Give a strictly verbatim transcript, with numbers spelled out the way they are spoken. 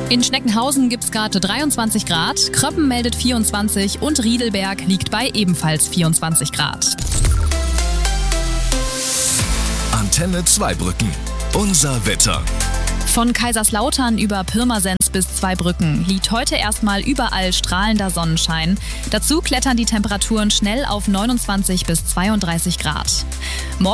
In Schneckenhausen gibt es gerade dreiundzwanzig Grad, Kröppen meldet vierundzwanzig und Riedelberg liegt bei ebenfalls vierundzwanzig Grad. Antenne Zweibrücken. Unser Wetter. Von Kaiserslautern über Pirmasens bis Zweibrücken liegt heute erstmal überall strahlender Sonnenschein. Dazu klettern die Temperaturen schnell auf neunundzwanzig bis zweiunddreißig Grad. Morgen